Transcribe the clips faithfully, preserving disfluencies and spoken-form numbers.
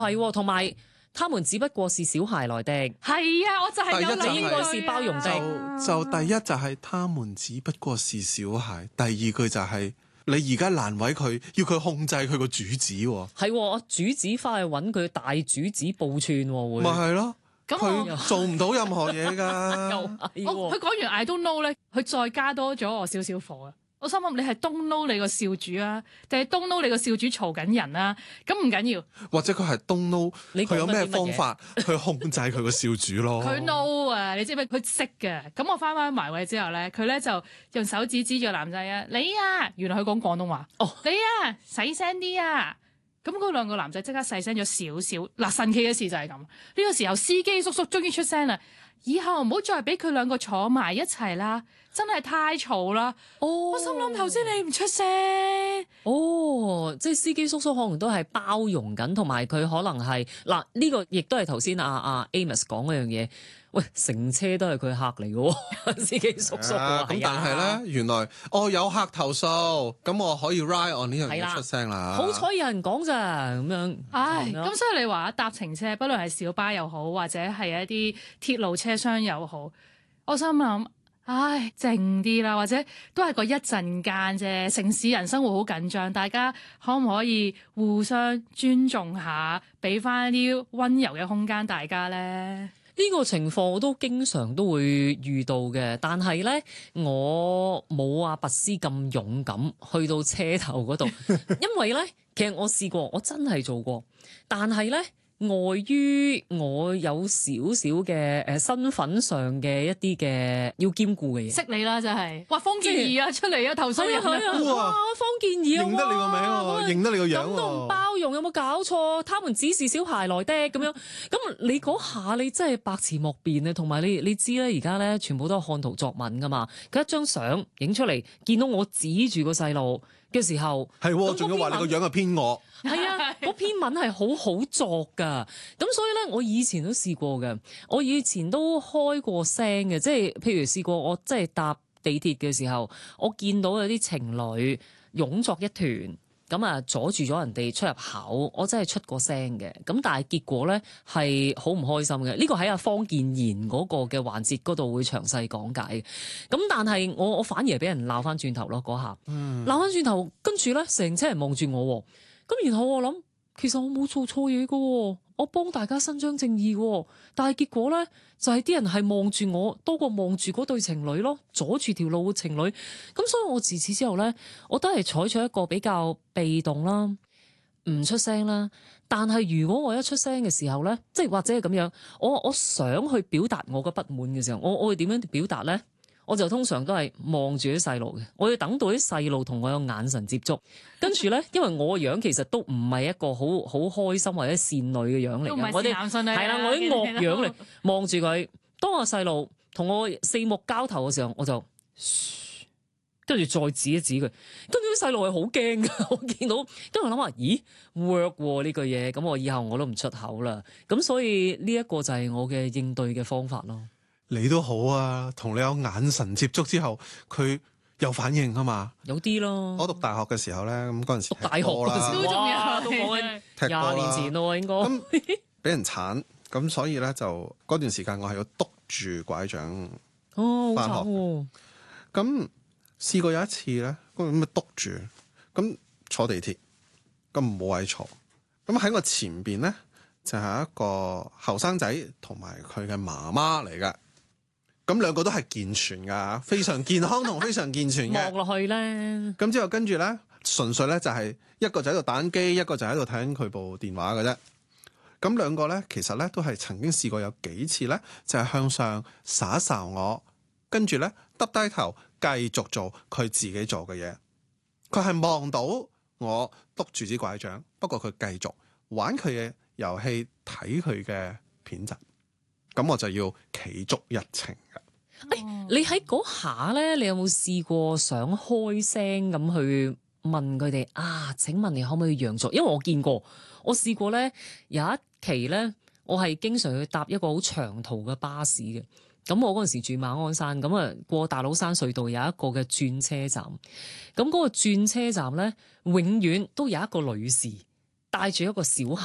係，同埋他們只不過是小孩來的。 係啊，我就係有你應該是包容的。 就就第一就係他們只不過是小孩，第二句就係你而家難為佢，要佢控制佢個主子喎。 係，我主子翻去揾佢大主子報串喎，會咪係咯。 咁佢做唔到任何嘢㗎。 我佢講完 I don't know 咧，佢再加多咗我少少火啊！我心諗你係 don't know 你個少主啊，定係 don't know 你個少主嘈緊人啊？咁唔緊要， 或者佢係 don't know 你佢有咩方法去控制佢個少主咯？ 佢 know 啊，你知唔知佢識嘅？咁我翻返埋位之後咧，佢咧就用手指指住個男仔啊，你啊，原來佢講廣東話，哦，你啊，細聲啲啊！咁嗰兩個男仔即刻細聲咗少少。嗱，神奇嘅事就係咁，呢個時候司機叔叔終於出聲啦，以後唔好再俾佢兩個坐埋一齊啦，真係太嘈啦。 哦， 我心諗頭先你唔出聲， 哦，即係司機叔叔可能都係包容緊，同埋佢可能係嗱呢個亦都係頭先阿阿 Amos 講嗰樣嘢。喂，成車都係佢客嚟嘅喎，司機叔叔喎。 咁但係咧，原來哦有客投訴，咁我可以 ride on 呢樣嘢出聲啦。 好彩有人講咋咁樣。 唉，咁所以你話搭程車，不論係小巴又好，或者係一啲鐵路車廂又好，我心諗，唉，靜啲啦，或者都係個一陣間啫。城市人生活好緊張，大家可唔可以互相尊重下，俾翻一啲溫柔嘅空間大家咧？ 呢個情況我都經常都會遇到嘅，但係咧我冇阿拔斯咁勇敢去到車頭嗰度，因為咧其實我試過，我真係做過，但係咧礙於我有少少嘅誒身份上嘅一啲嘅要兼顧嘅嘢， 識你啦真係，哇方健儀啊出嚟啊投訴人啊，哇方健儀啊， 認得你個名喎，認得你個樣喎， 咁都唔包容，有冇搞錯？他們只是小孩來的咁樣，咁你嗰下你真係百詞莫辯啊！同埋你你知咧，而家咧全部都係看圖作文噶嘛，佢一張相影出嚟，見到我指住個細路嘅時候， 係喎，仲要話你個樣係偏我。 係啊，嗰篇文係好好作噶，咁所以咧，我以前都試過嘅，我以前都開過聲嘅，即係譬如試過我即係搭地鐵嘅時候，我見到有啲情侶擁作一團，咁啊阻住咗人哋出入口，我真係出過聲嘅，咁但係結果咧係好唔開心嘅。呢個喺阿方健賢嗰個嘅環節嗰度會詳細講解嘅，咁但係我我反而係俾人鬧翻轉頭咯，嗰下鬧翻轉頭，跟住咧成車人望住我。咁然後我諗，其實我冇做錯嘢噶，我幫大家伸張正義噶，但係結果咧就係、是、啲人係望住我多過望住嗰對情侶咯，阻住條路嘅情侶。咁所以我自此之後咧，我都係採取一個比較被動啦，唔出聲啦。但係如果我一出聲嘅時候咧，即係或者係咁樣，我我想去表達我嘅不滿嘅時候，我我會點樣表達咧？我就通常都係望住啲細路嘅，我要等到啲細路同我有眼神接觸，跟住咧，因為我個樣其實都唔係一個好好開心或者善女嘅樣嚟嘅，我啲係啦，我啲惡樣嚟，望住佢。當個細路同我四目交投嘅時候，我就跟住再指一指佢，跟住啲細路係好驚㗎，我見到，跟住我諗話，咦 work 喎呢句嘢，咁我以後我都唔出口啦。咁所以呢一個就係我嘅應對嘅方法咯。 你都好啊，同你有眼神接觸之後，佢有反應啊嘛。 有啲咯。 我讀大學嘅時候咧，咁嗰陣時讀大學嗰陣時，哇，都講緊廿年前咯，應該。 咁俾人鏟，咁所以咧就嗰段時間我係要督住拐杖哦， 返學。 好慘喎。 咁試過有一次咧，咁咪督住，咁坐地鐵，咁冇位坐，咁喺我前邊咧就係一個後生仔同埋佢嘅媽媽嚟嘅。咁兩個都係健全噶，非常健康同非常健全嘅。 望落去咧， 咁之後跟住咧，純粹咧就係一個就喺度打緊機，一個就喺度睇緊佢部電話嘅啫。咁兩個咧，其實咧都係曾經試過有幾次咧，就係向上睄一睄我，跟住咧耷低頭繼續做佢自己做嘅嘢。佢係望到我督住支拐杖，不過佢繼續玩佢嘅遊戲，睇佢嘅片集。咁我就要企足一程嘅。 誒、欸，你喺嗰下咧，你有冇試過想開聲咁去問佢哋啊？請問你可唔可以讓座？因為我見過，我試過咧有一期咧，我係經常去搭一個好長途嘅巴士嘅。咁我嗰陣時住馬鞍山，咁啊過大老山隧道有一個嘅轉車站。咁嗰個轉車站咧，永遠都有一個女士帶住一個小孩。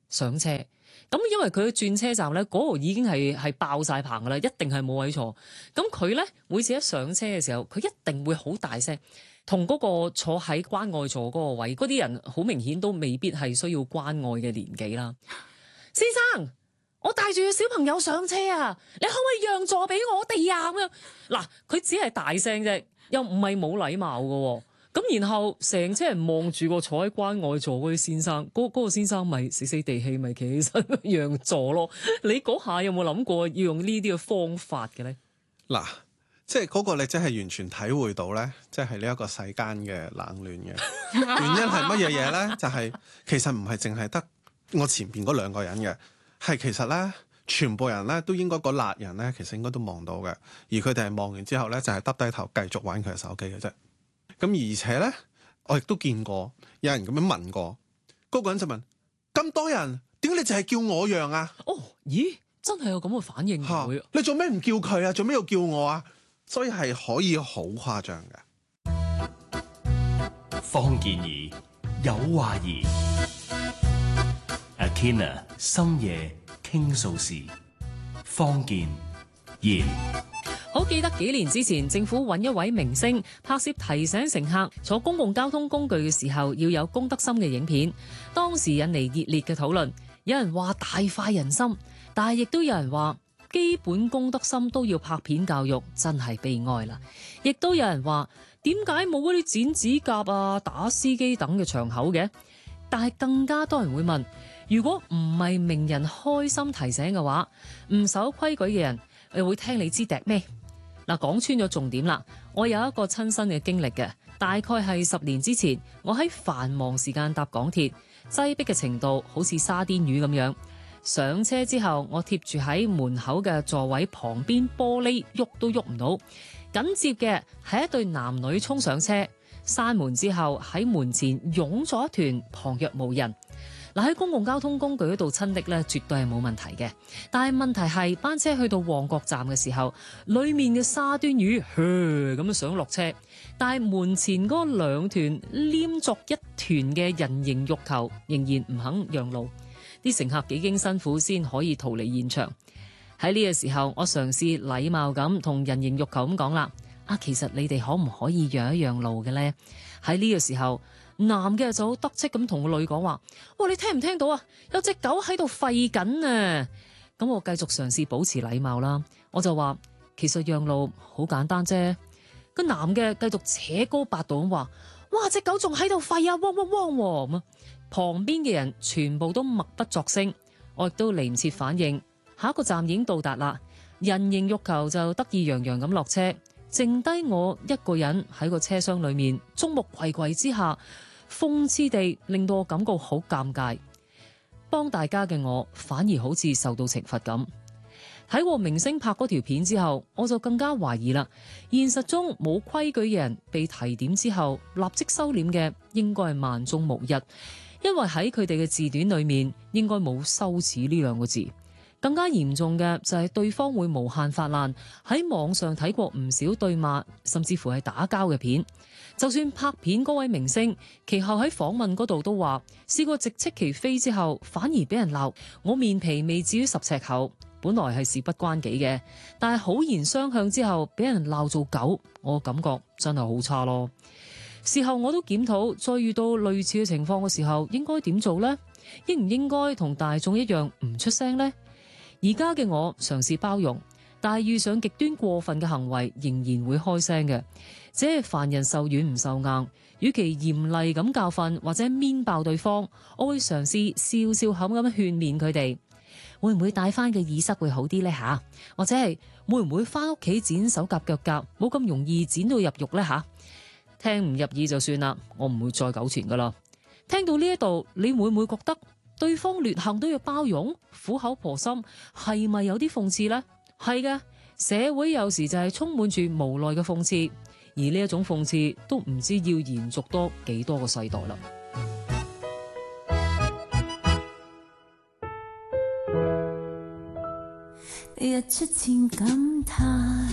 上車。咁因為佢轉車站咧，嗰度已經係係爆晒棚噶啦，一定係冇位坐。咁佢咧每次一上車嘅時候，佢一定會好大聲，同嗰個坐喺關愛座嗰個位嗰啲人，好明顯都未必係需要關愛嘅年紀啦。先生，我帶住個小朋友上車啊，你可唔可以讓座俾我哋啊？咁樣嗱，佢只係大聲啫，又唔係冇禮貌噶。咁然後成車人望住個坐喺關愛座嗰啲先生，嗰、嗰、嗰個先生咪死死地氣，咪企起身讓座咯。你嗰下有冇諗過要用呢啲嘅方法嘅咧？ 嗱，即係嗰個你真係完全體會到咧，即係呢一個世間嘅冷暖嘅原因係乜嘢嘢咧？就係、是、其實唔係淨係得我前邊嗰兩個人嘅，係其實咧全部人咧都應該嗰辣人咧，其實應該都望到嘅，而佢哋係望完之後咧就係耷低頭繼續玩佢嘅手機嘅啫。咁而且咧，我亦都見過有人咁樣問過，嗰、嗰個人就問：咁多人，點解你淨係叫我讓啊？ 哦，咦，真係有咁嘅反應會、啊？ 你做咩唔叫佢啊？做咩要叫我啊？所以係可以好誇張嘅。 方健儀有話兒 ，Akina 深夜傾訴時，方健儀。 好記得幾年之前，政府揾一位明星拍攝提醒乘客坐公共交通工具嘅時候要有公德心嘅影片，當時引嚟熱烈嘅討論。有人話大快人心，但係亦都有人話基本公德心都要拍片教育，真係悲哀啦。亦都有人話點解冇嗰啲剪指甲啊、打司機等嘅場口嘅？但係更加多人會問，如果唔係名人開心提醒嘅話，唔守規矩嘅人又會聽你支笛咩？嗱，講穿咗重點啦，我有一個親身嘅經歷嘅，大概係十年之前，我喺繁忙時間搭港鐵，擠迫嘅程度好似沙甸魚咁樣。上車之後，我貼住喺門口嘅座位旁邊玻璃，喐都喐唔到。緊接嘅係一對男女衝上車，閂門之後喺門前擁咗一團，旁若無人。嗱，喺公共交通工具嗰度親的咧，絕對係冇問題嘅。但係問題係班車去到旺角站嘅時候，裡面嘅沙甸魚咁樣想落車，但係門前嗰兩團黏作一團嘅人形肉球仍然唔肯讓路。啲乘客幾經辛苦先可以逃離現場。喺呢個時候，我嘗試禮貌咁同人形肉球咁講啦：啊，其實你哋可唔可以讓一讓路嘅呢？喺呢個時候，男嘅就好得戚咁同個女講話：哇，你聽唔聽到啊？有隻狗喺度吠緊啊！咁我繼續嘗試保持禮貌啦，我就話其實讓路好簡單啫。個男嘅繼續扯高八度咁話：哇，隻狗仲喺度吠啊，汪汪汪咁啊！旁邊嘅人全部都默不作聲，我亦都嚟唔切反應。下一個站已經到達啦，人形肉球就得意洋洋咁落車，剩低我一個人喺個車廂裏面，眾目睽睽之下，諷刺地令到我感覺好尷尬。幫大家嘅我反而好似受到懲罰咁。睇過明星拍嗰條片之後，我就更加懷疑啦。現實中冇規矩嘅人被提點之後立即收斂嘅，應該係萬中無一，因為喺佢哋嘅字典裏面應該冇羞恥呢兩個字。更加嚴重嘅就係對方會無限發爛。喺網上睇過唔少對罵，甚至乎係打交嘅片。就算拍片嗰位明星，其後喺訪問嗰度都話試過直斥其非之後，反而俾人鬧。我面皮未至於十尺厚，本來係事不關己嘅，但係好言相向之後，俾人鬧做狗，我感覺真係好差咯。事後我都檢討，再遇到類似嘅情況嘅時候，應該點做呢？應唔應該同大眾一樣唔出聲呢？而家嘅我嘗試包容，但係遇上極端過分嘅行為，仍然會開聲嘅。只係凡人受軟唔受硬，與其嚴厲咁教訓或者面爆對方，我會嘗試笑笑口咁勸勉佢哋。會唔會戴翻個耳塞會好啲呢？吓，或者係會唔會翻屋企剪手甲腳甲，冇咁容易剪到入肉呢？吓，聽唔入耳就算啦，我唔會再糾纏噶啦。聽到呢一度，你會唔會覺得對方劣行都要包容，苦口婆心，係咪有啲諷刺呢？係嘅，社會有時就係充滿住無奈嘅諷刺，而呢一種諷刺都唔知要延續多幾多個世代啦。 日出前感嘆，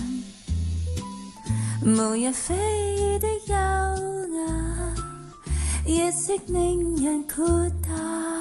無日非的優雅，日色令人豁達。